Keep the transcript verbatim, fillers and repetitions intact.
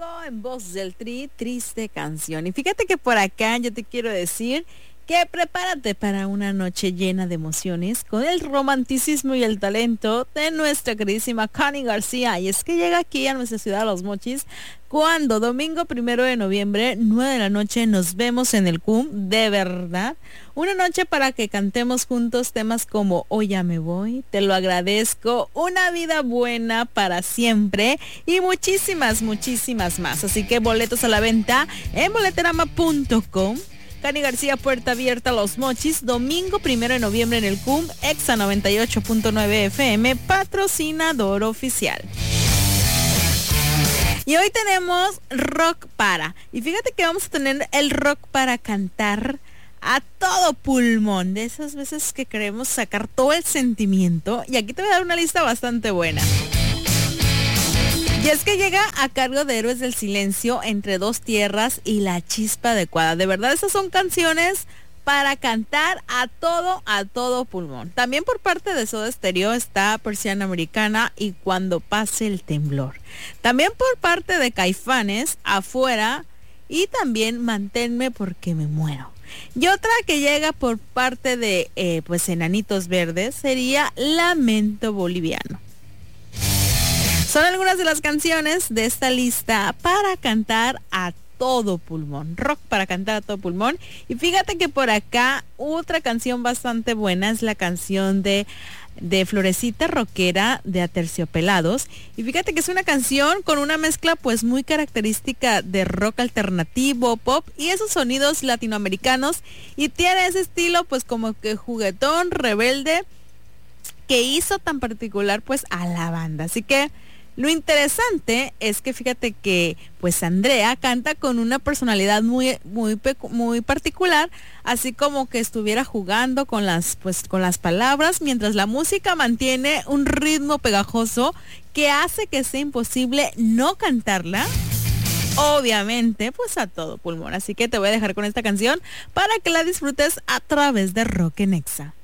en voz del Tri, triste canción. Y fíjate que por acá yo te quiero decir que prepárate para una noche llena de emociones con el romanticismo y el talento de nuestra queridísima Connie García. Y es que llega aquí a nuestra ciudad Los Mochis cuando domingo primero de noviembre, nueve de la noche, nos vemos en el C U M, de verdad. Una noche para que cantemos juntos temas como Hoy ya me voy, Te lo agradezco, Una vida buena para siempre y muchísimas, muchísimas más. Así que boletos a la venta en boleterama punto com. Connie García, puerta abierta a Los Mochis, domingo primero de noviembre en el C U M, Exa noventa y ocho punto nueve F M, patrocinador oficial. Y hoy tenemos rock para. Y fíjate que vamos a tener el rock para cantar a todo pulmón. De esas veces que queremos sacar todo el sentimiento. Y aquí te voy a dar una lista bastante buena. Y es que llega a cargo de Héroes del Silencio, Entre dos tierras y La chispa adecuada. De verdad, esas son canciones para cantar a todo, a todo pulmón. También por parte de Soda Stereo está Persiana Americana y Cuando pase el temblor. También por parte de Caifanes, Afuera, y también Manténme porque me muero. Y otra que llega por parte de eh, pues Enanitos Verdes sería Lamento Boliviano. Son algunas de las canciones de esta lista para cantar a todo pulmón, rock para cantar a todo pulmón. Y fíjate que por acá otra canción bastante buena es la canción de, de Florecita Rockera de Aterciopelados. Y fíjate que es una canción con una mezcla pues muy característica de rock alternativo, pop y esos sonidos latinoamericanos. Y tiene ese estilo pues como que juguetón, rebelde, que hizo tan particular pues a la banda. Así que lo interesante es que fíjate que pues Andrea canta con una personalidad muy muy muy particular, así como que estuviera jugando con las pues con las palabras, mientras la música mantiene un ritmo pegajoso que hace que sea imposible no cantarla. Obviamente, pues a todo pulmón. Así que te voy a dejar con esta canción para que la disfrutes a través de Rock en Exa.